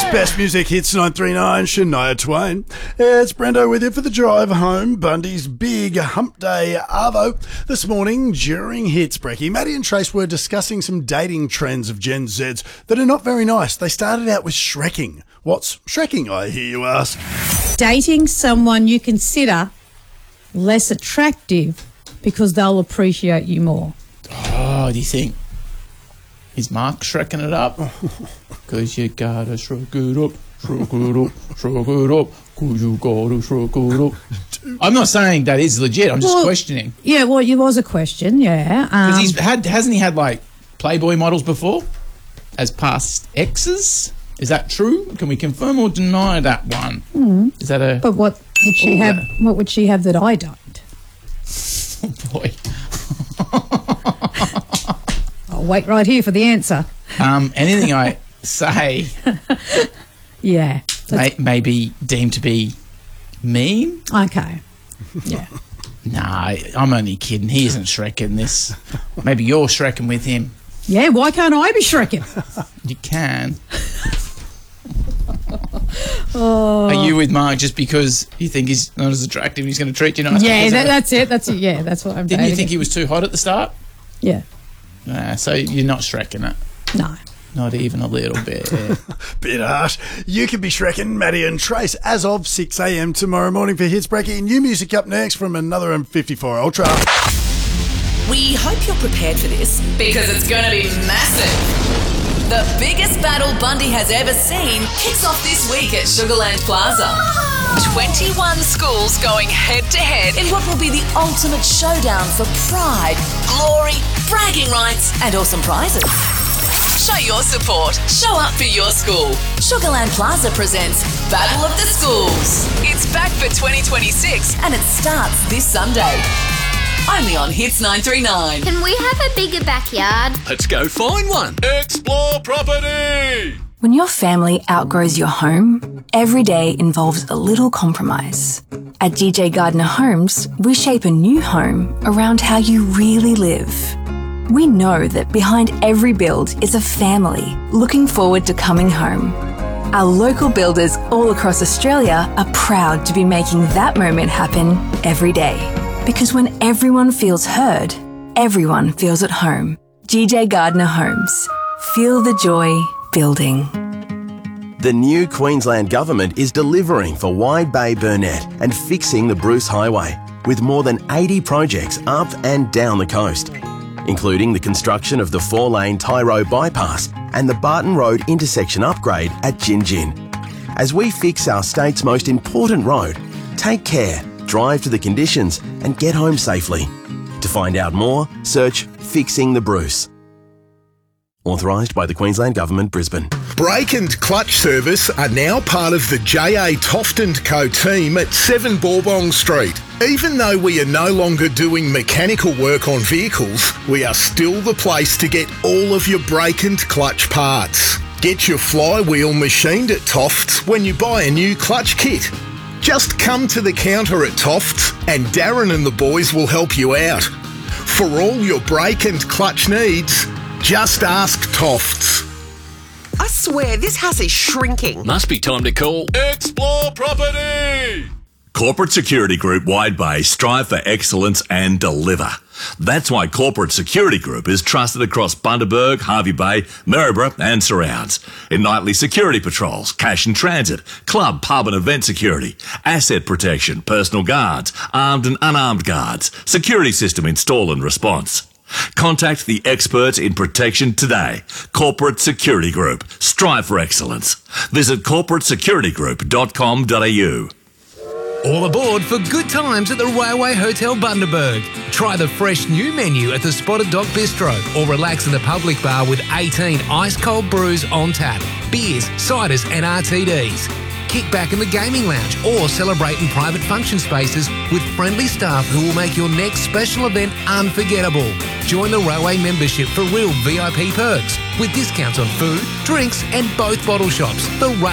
Best music hits 939, Shania Twain. It's Brendo with you for the drive home. Bundy's big hump day arvo. This morning during Hits Brekkie, Maddie and Trace were discussing some dating trends of Gen Zs that are not very nice. They started out with shrekking. What's shrekking, I hear you ask? Dating someone you consider less attractive because they'll appreciate you more. Oh, do you think? Is Mark shrekking it up? Because you gotta shrek it up, shrek it up, shrek it up, because you gotta shrek it up. I'm not saying that is legit, I'm just questioning. Yeah, well, it was a question, yeah. Because hasn't he had, like, Playboy models before as past exes? Is that true? Can we confirm or deny that one? Is that a... But what would she have? What would she have that I don't? Oh, boy. I'll wait right here for the answer. Anything I say Yeah. may be deemed to be mean. Okay. Yeah. Nah, I'm only kidding. He isn't shrekking this. Maybe you're shrekking with him. Yeah, why can't I be shrekking? You can. Oh. Are you with Mark just because you think he's not as attractive and he's going to treat you nice? Yeah, that's it. That's it. Yeah, that's what I'm Didn't you think he was too hot at the start? Yeah. So you're not shrekking it? No. Not even a little bit. Bit harsh. You can be shrekking Maddie and Trace as of 6 a.m. tomorrow morning for Hits Brekkie. New music up next from another M54 Ultra. We hope you're prepared for this because it's going to be massive. The biggest battle Bundy has ever seen kicks off this week at Sugarland Plaza. 21 schools going head-to-head in what will be the ultimate showdown for pride, glory, bragging rights and awesome prizes. Show your support. Show up for your school. Sugarland Plaza presents Battle of the Schools. It's back for 2026 and it starts this Sunday. Only on Hits 939. Can we have a bigger backyard? Let's go find one. Explore property. When your family outgrows your home, every day involves a little compromise. At DJ Gardner Homes, we shape a new home around how you really live. We know that behind every build is a family looking forward to coming home. Our local builders all across Australia are proud to be making that moment happen every day. Because when everyone feels heard, everyone feels at home. DJ Gardner Homes. Feel the joy building. The new Queensland Government is delivering for Wide Bay Burnett and fixing the Bruce Highway, with more than 80 projects up and down the coast, including the construction of the 4-lane Tyro bypass and the Barton Road intersection upgrade at Gin Gin. As we fix our state's most important road, take care, drive to the conditions and get home safely. To find out more, search Fixing the Bruce. Authorised by the Queensland Government, Brisbane. Brake and clutch service are now part of the J.A. Toft & Co team at 7 Bourbon Street. Even though we are no longer doing mechanical work on vehicles, we are still the place to get all of your brake and clutch parts. Get your flywheel machined at Toft's when you buy a new clutch kit. Just come to the counter at Toft's and Darren and the boys will help you out. For all your brake and clutch needs, just ask Toft's. I swear, this house is shrinking. Must be time to call Explore Property. Corporate Security Group Wide Bay strive for excellence and deliver. That's why Corporate Security Group is trusted across Bundaberg, Hervey Bay, Maryborough and surrounds. In nightly security patrols, cash and transit, club, pub and event security, asset protection, personal guards, armed and unarmed guards, security system install and response. Contact the experts in protection today. Corporate Security Group. Strive for excellence. Visit corporatesecuritygroup.com.au. All aboard for good times at the Railway Hotel Bundaberg. Try the fresh new menu at the Spotted Dog Bistro or relax in the public bar with 18 ice-cold brews on tap, beers, ciders and RTDs. Kick back in the gaming lounge or celebrate in private function spaces with friendly staff who will make your next special event unforgettable. Join the Railway membership for real VIP perks with discounts on food, drinks and both bottle shops. The